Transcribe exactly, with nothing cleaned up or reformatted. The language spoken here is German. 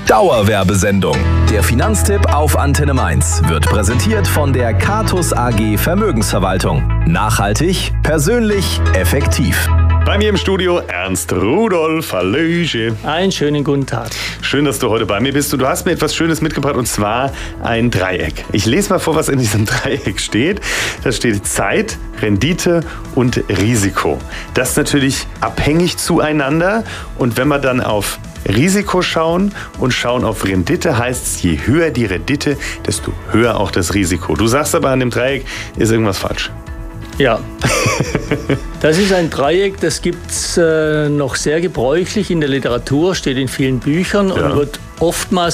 Dauerwerbesendung. Der Finanztipp auf Antenne Mainz wird präsentiert von der Catus A G Vermögensverwaltung. Nachhaltig, persönlich, effektiv. Bei mir im Studio Ernst Rudolf. Hallöchen. Einen schönen guten Tag. Schön, dass du heute bei mir bist. Und du hast mir etwas Schönes mitgebracht, und zwar ein Dreieck. Ich lese mal vor, was in diesem Dreieck steht. Da steht Zeit, Rendite und Risiko. Das ist natürlich abhängig zueinander. Und wenn wir dann auf Risiko schauen und schauen auf Rendite, heißt es, je höher die Rendite, desto höher auch das Risiko. Du sagst aber, an dem Dreieck ist irgendwas falsch. Ja, das ist ein Dreieck, das gibt es äh, noch sehr gebräuchlich in der Literatur, steht in vielen Büchern, ja, und wird oftmals